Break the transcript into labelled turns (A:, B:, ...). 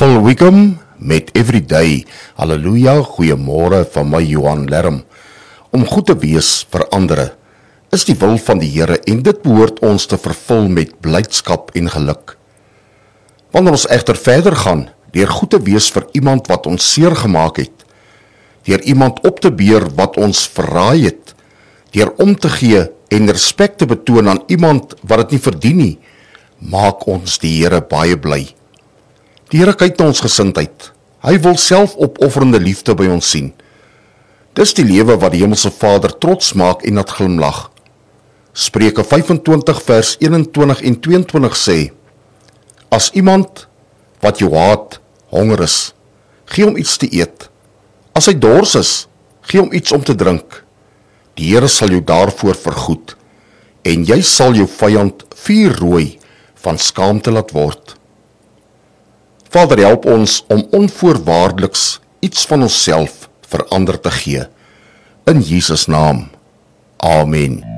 A: Phil Wickham met Everyday. Halleluja, goeiemôre van my Johan Lerm. Om goed te wees vir ander is die wil van die Here en dit behoort ons te vervul met blydskap en geluk. Wanneer ons egter verder gaan, deur goed te wees vir iemand wat ons seer gemaak het, deur iemand op te beer wat ons verraai het, deur om te gee en respek te betoon aan iemand wat dit nie verdien nie, maak ons die Here baie bly. Die Here kyk na ons gesindheid. Hy wil self opofferende liefde by ons sien. Dis die lewe wat die Hemelse Vader trots maak en dat glimlag. Spreuke 25 vers 21 en 22 sê, as iemand wat jou haat honger is, gee hom iets te eet. As hy dors is, gee hom iets om te drink. Die Here sal jou daarvoor vergoed, en jy sal jou vyand vuurrooi van skaamte laat word. Vader, help ons om onvoorwaardeliks iets van onsself vir ander te gee. In Jesus naam. Amen.